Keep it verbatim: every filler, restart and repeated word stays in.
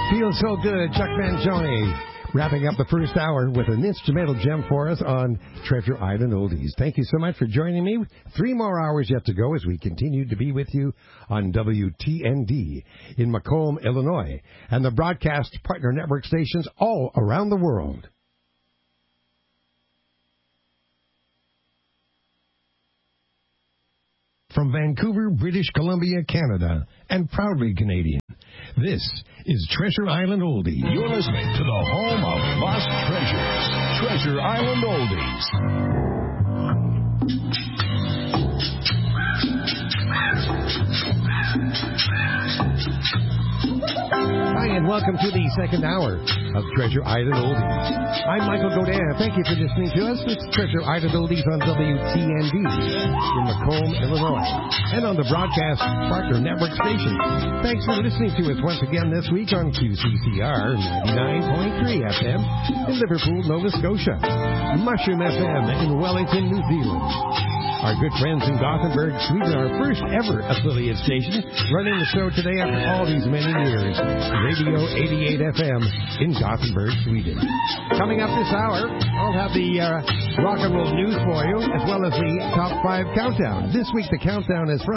Feels so good. Chuck Mangione wrapping up the first hour with an instrumental gem for us on Treasure Island Oldies. Thank you so much for joining me. Three more hours yet to go as we continue to be with you on W T N D in Macomb, Illinois, and the broadcast partner network stations all around the world. From Vancouver, British Columbia, Canada, and proudly Canadian, this is Treasure Island Oldies. You're listening to the home of lost treasures, Treasure Island Oldies. Hi, and welcome to the second hour of Treasure Island Oldies. I'm Michael Godin. Thank you for listening to us. It's Treasure Island Oldies on W T N D in Macomb, Illinois, and on the broadcast partner network station. Thanks for listening to us once again this week on Q C C R ninety-nine point three F M in Liverpool, Nova Scotia, Mushroom F M in Wellington, New Zealand. Our good friends in Gothenburg, Sweden, our first ever affiliate station, running the show today after all these many years. Radio eighty-eight F M in Gothenburg, Sweden. Coming up this hour, I'll have the uh, rock and roll news for you, as well as the top five countdown. This week, the countdown is from